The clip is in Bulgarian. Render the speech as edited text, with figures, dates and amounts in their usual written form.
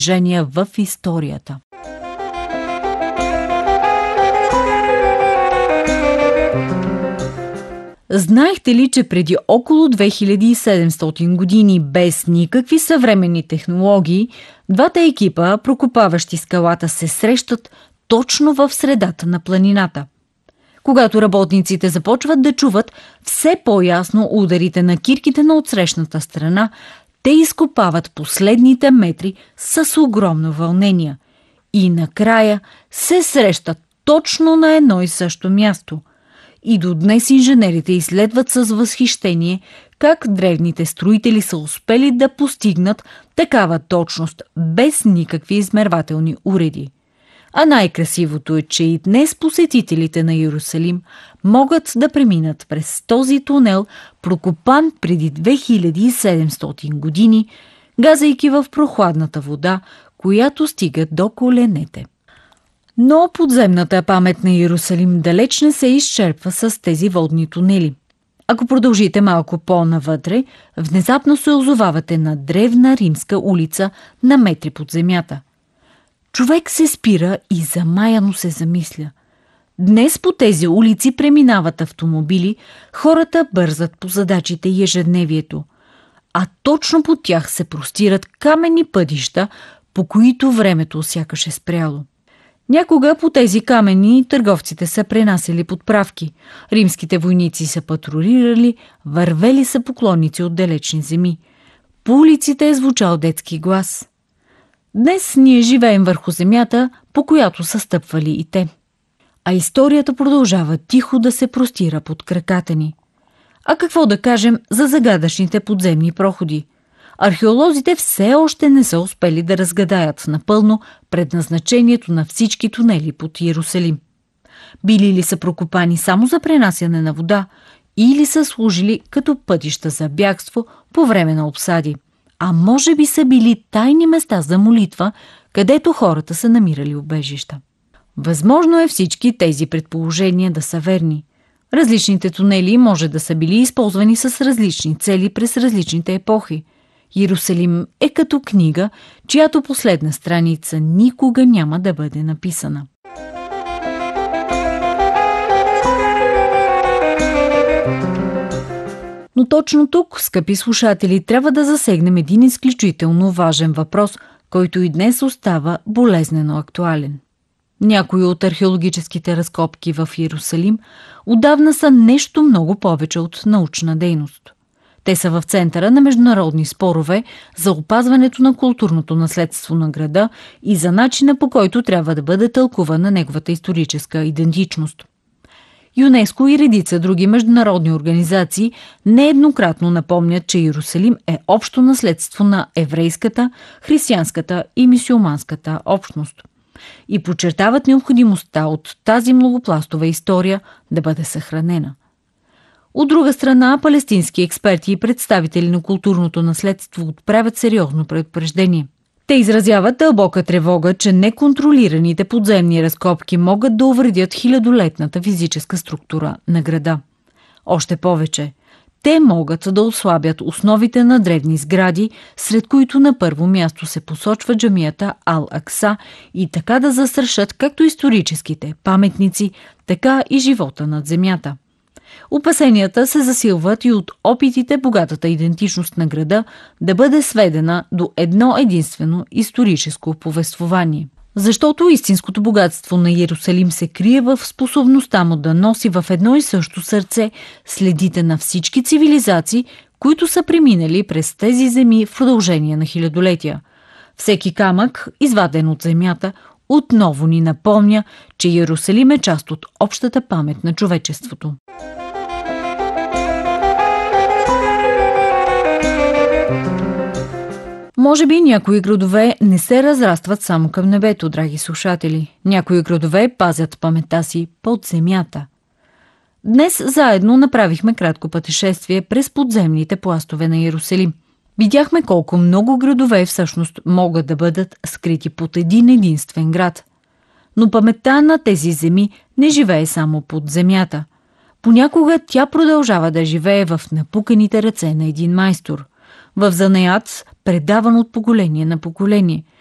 движения в историята. Знаехте ли, че преди около 2700 години, без никакви съвременни технологии, двата екипа, прокопаващи скалата, се срещат точно в средата на планината? Когато работниците започват да чуват все по-ясно ударите на кирките на отсрещната страна, те изкопават последните метри с огромно вълнение и накрая се срещат точно на едно и също място. И до днес инженерите изследват с възхищение как древните строители са успели да постигнат такава точност без никакви измервателни уреди. А най-красивото е, че и днес посетителите на Йерусалим могат да преминат през този тунел, прокопан преди 2700 години, газейки в прохладната вода, която стига до коленете. Но подземната памет на Йерусалим далеч не се изчерпва с тези водни тунели. Ако продължите малко по-навътре, внезапно се озовавате на древна римска улица на метри под земята. Човек се спира и замаяно се замисля. Днес по тези улици преминават автомобили, хората бързат по задачите и ежедневието, а точно по тях се простират каменни пътища, по които времето сякаш е спряло. Някога по тези камъни търговците са пренасели подправки, римските войници са патрулирали, вървели са поклонници от далечни земи. По улиците е звучал детски глас. Днес ние живеем върху земята, по която са стъпвали и те. А историята продължава тихо да се простира под краката ни. А какво да кажем за загадъчните подземни проходи? Археолозите все още не са успели да разгадаят напълно предназначението на всички тунели под Йерусалим. Били ли са прокопани само за пренасяне на вода или са служили като пътища за бягство по време на обсади? А може би са били тайни места за молитва, където хората са намирали убежища. Възможно е всички тези предположения да са верни. Различните тунели може да са били използвани с различни цели през различните епохи. Йерусалим е като книга, чиято последна страница никога няма да бъде написана. Но точно тук, скъпи слушатели, трябва да засегнем един изключително важен въпрос, който и днес остава болезнено актуален. Някои от археологическите разкопки в Йерусалим отдавна са нещо много повече от научна дейност. Те са в центъра на международни спорове за опазването на културното наследство на града и за начина, по който трябва да бъде тълкувана неговата историческа идентичност. ЮНЕСКО и редица други международни организации нееднократно напомнят, че Йерусалим е общо наследство на еврейската, християнската и мюсюлманската общност и подчертават необходимостта от тази многопластова история да бъде съхранена. От друга страна, палестински експерти и представители на културното наследство отправят сериозно предупреждение. Те изразяват дълбока тревога, че неконтролираните подземни разкопки могат да увредят хилядолетната физическа структура на града. Още повече, те могат да отслабят основите на древни сгради, сред които на първо място се посочва джамията Ал-Акса и така да застрашат както историческите паметници, така и живота над земята. Опасенията се засилват и от опитите богатата идентичност на града да бъде сведена до едно единствено историческо повествование. Защото истинското богатство на Йерусалим се крие в способността му да носи в едно и също сърце следите на всички цивилизации, които са преминали през тези земи в продължение на хилядолетия. Всеки камък, изваден от земята, отново ни напомня, че Йерусалим е част от общата памет на човечеството. Може би някои градове не се разрастват само към небето, драги слушатели. Някои градове пазят паметта си под земята. Днес заедно направихме кратко пътешествие през подземните пластове на Йерусалим. Видяхме колко много градове всъщност могат да бъдат скрити под един единствен град. Но паметта на тези земи не живее само под земята. Понякога тя продължава да живее в напуканите ръце на един майстор, в занаят, предаван от поколение на поколение.